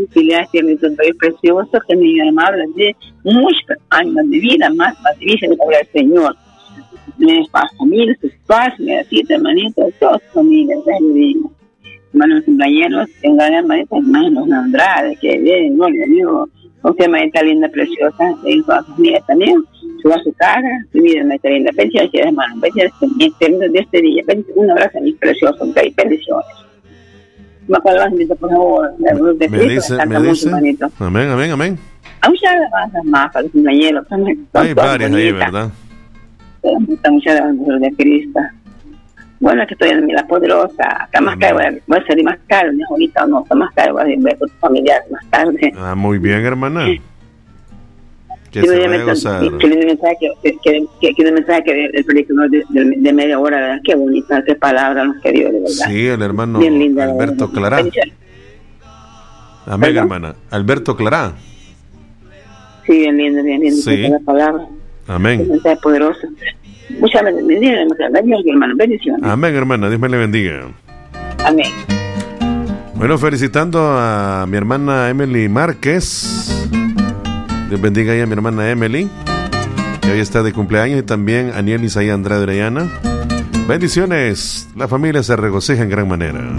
felicidad, cielito precioso, que mi amable de muchos años de vida, más dice el Señor. Mi familia, sus padres, mi asita, hermanito, todos familias, hermanos compañeros, tengan hermanitas, hermanos Andrade, que bien, no le digo, porque hermanita linda, preciosa, en su familia también, suba su cara, su vida, hermanita linda, bendiciones, hermano, bendiciones de este día, un abrazo a mis preciosos, bendiciones. Me por favor, la luz de Cristo, me dice. Amén, amén, amén. Muchas alabanzas más para los compañeros. Hay varias ahí, ¿verdad? Muchas alabanzas de Cristo. Bueno, que estoy en la poderosa. Está más caro, voy a salir más caro, ahorita no, está más caro, voy a ver con tu familiar más tarde. Muy bien, hermana. Que se vaya a gozar. Que le mensaje que el proyecto de media hora, ¿verdad? Qué bonita, qué palabras nos querido, de verdad. Sí, el hermano bien linda, Alberto Clará. Amén, hermana. Alberto Clará. Sí, bien linda, sí. La palabra. Amén. Un mensaje poderoso. Muchas bendiciones, hermano. Bendiciones. Amén, hermana. Dios me le bendiga. Amén. Bueno, felicitando a mi hermana Emily Márquez. Dios bendiga a mi hermana Emily, que hoy está de cumpleaños, y también a Aniel Isaí Andrade Orellana. Bendiciones. La familia se regocija en gran manera.